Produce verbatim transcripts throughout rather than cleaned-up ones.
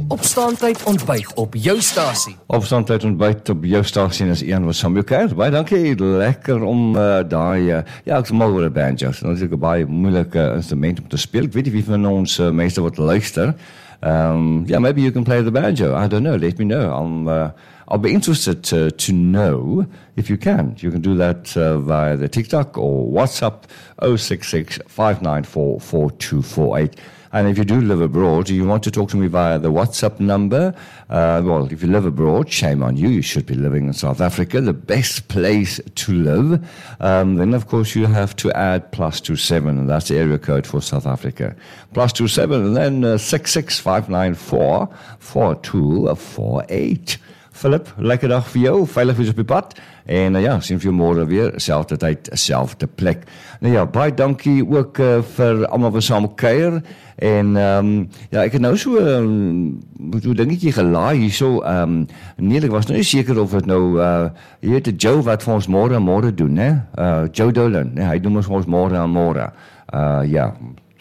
Opstaantyd ontbyt op jou stasie. Opstaantyd ontbyt op jou stasie is een wat saam jou kuier. Baie dankie, lekker om uh, daai, uh, ja, ek is mal oor 'n banjo. Dit is natuurlijk 'n baie moeilike instrument om te speel. Ek weet nie wie van ons uh, meeste wat luister. Um, yeah, maybe you can play the banjo. I don't know. Let me know. I'm, uh, I'll be interested uh, to know if you can. You can do that uh, via the TikTok or WhatsApp oh six six, five nine four, four two four eight. And if you do live abroad, you want to talk to me via the WhatsApp number. Uh, well, if you live abroad, shame on you. You should be living in South Africa, the best place to live. Um, then, of course, you have to add plus two seven, and that's the area code for South Africa. Plus two seven, and then uh, six six five nine four four two four eight. Philip, lekker dag vir jou, veilig wees op die pad. En uh, ja, sien vir jou môre weer, selfde tyd, selfde plek. Nou ja, baie dankie ook uh, vir almal wat saam kuier. En um, ja, ek het nou so um, so dingetjie gelaai hierso. Um, nee, ek was nou nie seker of dit nou uh, jy weet die Joe wat vir ons môre en môre doen, hè? Uh, Joe Dolan, nee, hy doen ons ons môre en môre. Uh, ja.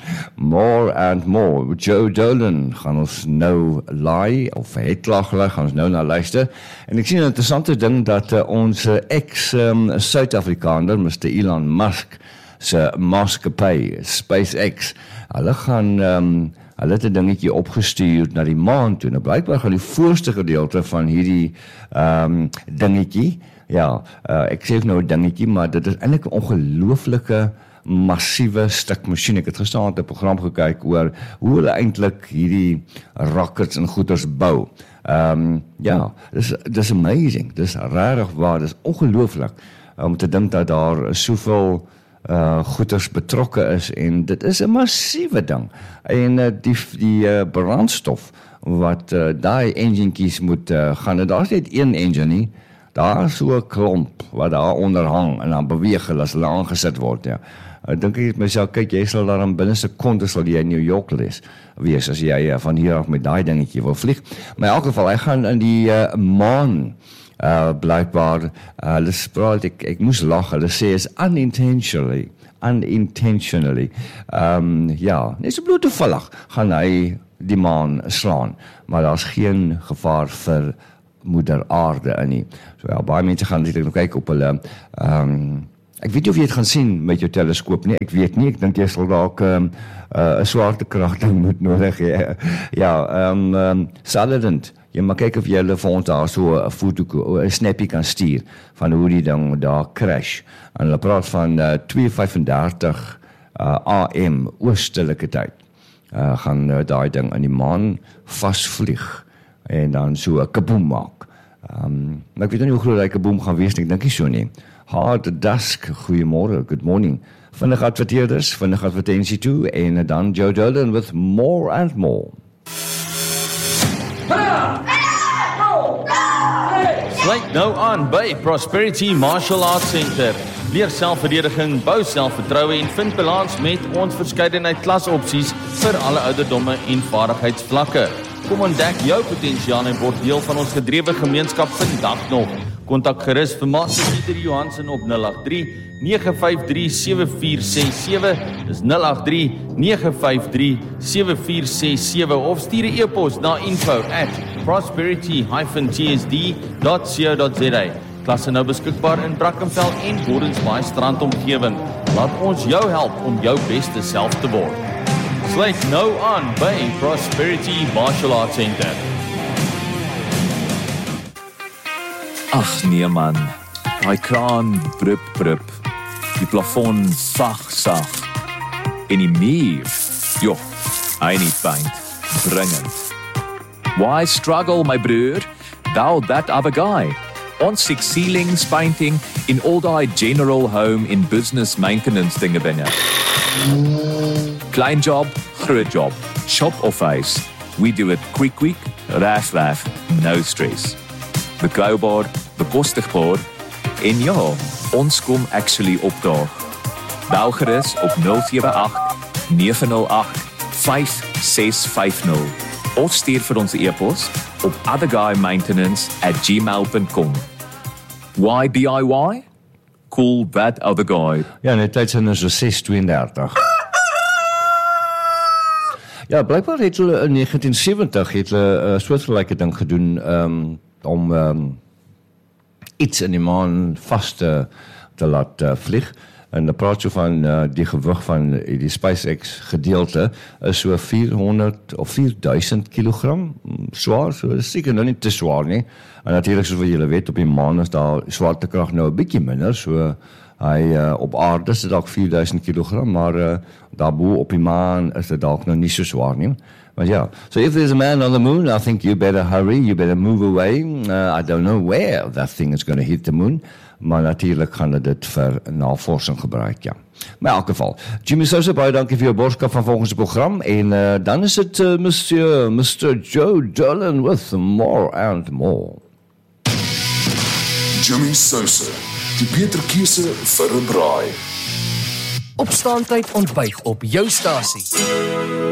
More and more. Joe Dolan gaan ons nou laai, of het klaar gelaai, gaan ons nou na luister. En ek sien 'n interessante ding dat uh, ons uh, ex-Suid-Afrikaner, um, Mister Elon Musk, se maatskappy, SpaceX, hulle gaan, um, hulle het 'n dingetjie opgestuur na die maan toe. Nou blykbaar gaan die voorste gedeelte van hierdie um, dingetjie, ja, uh, ek sê nou 'n dingetjie, maar dit is eintlik 'n ongelooflike massiewe stuk masjien. Ek het gister 'n program gekyk oor hoe hulle eintlik hierdie rockets en goeders bou. Um, ja, dis dis amazing. Dis regtig waar, dis ongelooflik om te dink dat daar soveel uh, goeders betrokke is en dit is 'n massiewe ding. En uh, die die uh, brandstof wat uh, daai enginekies moet uh, gaan, daar's net een engine nie. Daar is so 'n klomp wat daar onder hang en dan beweeg hulle as hulle aangesit word, ja. Ek dink ek myself, kyk, jy sal daar in binne sekonde sal jy in New York lees, wees as jy uh, van hier af met daai dingetjie wil vlieg. Maar in elk geval, hy gaan in die uh, maan, uh, blykbaar, uh, hulle spraak, ek, ek moes lag, hulle sê is unintentionally, unintentionally, um, ja, net so bloed toevallig, gaan hy die maan slaan, maar daar's geen gevaar vir moeder aarde in nie. So ja, baie mense gaan natuurlijk nog kyk op hulle, um, ek weet nie of jy het gaan sien met jou teleskoop nie, ek weet nie, ek dink jy sal dalk 'n um, uh, swaartekrag ding moet nodig hê. Ja, um, um, Sutherland, jy maar kyk of jy hulle vir ons daar so 'n foto, 'n snappie kan stuur van hoe die ding daar crash. En hulle praat van uh, twee vyf-en-dertig uh, A M oostelike tyd. Uh, gaan uh, daai ding in die maan vasvlieg en dan so 'n kaboom maak. Um, maar ek weet nie hoe groot die kaboom gaan wees nie, ek dink nie so nie. Hard Dusk, goeiemôre, good morning. Vinnig adverteerders, vinnig advertensie toe, en dan Joe Dolan with More and More. Sluit nou aan by Prosperity Martial Arts Center. Leer selfverdediging, bou selfvertroue en vind balans met ons verskeidenheid klasopsies vir alle ouderdomme en vaardigheidsvlakke. Kom ontdek jou potensiaal en word deel van ons gedrewe gemeenskap vandag nog. Kontak gerus vir Master Pieter Johansen op nul agt drie, nege vyf drie, sewe vier ses sewe, dis nul agt drie, nege vyf drie, sewe vier ses sewe of stuur 'n e-pos na info at prosperity dash t s d dot co dot z a. Klasse nou beskikbaar in Brackenfell en Gordons Bay strand omgewing. Laat ons jou help om jou beste self te word. Sluit nou aan by Prosperity Martial Arts Center. Ag nee man, daai kraan brup brup, die plafon sag sag, en die muur, joh, I need paint, dringend. Why struggle my broer, thou that other guy? Ons six ceilings painting in all die general home in business maintenance dinge dinge. Klein job, groot job, shop of face, we do it quick quick, raf raf, no stress. Betrouwbaar, bekostigbaar en ja, ons kom actually opdaag. Bel gerus op nul sewe agt, nege nul agt, vyf ses vyf nul of stuur vir ons e-pos op otherguymaintenance at gmail dot com. Why D I Y? Cool that other guy. Ja, net tyd sin is so ses tweeëndertig. Ja, blijkbaar het hulle in negentien sewentig het hulle 'n uh, soortgelyke ding gedoen um, om um, iets in die maan vas te, te laat uh, vlieg. En dan praat jy van uh, die gewig van die SpaceX gedeelte is so vierhonderd of vier duisend kilogram swaar, so is seker nou nie te swaar nie. En natuurlik soos wat julle weet, op die maan is daar swaartekrag nou 'n bietjie minder, so hy uh, op aarde is dit dalk vier duisend kilogram, maar uh, daarbo op die maan is dit dalk nou nie so swaar nie. Maar ja, so if there's a man on the moon, I think you better hurry, you better move away. Uh, I don't know where that thing is going to hit the moon. Maar natuurlijk gaan we dit vir navorsing gebruik, ja. Maar in elk geval, Jimmy Sousa, baie dankie vir jou boodskap van volgens het program. En uh, dan is het uh, Monsieur, Mister Joe Dolan with more and more. Jimmy Sousa, die beter keuse vir 'n braai. Opstaantyd ontbyt op jou stasie.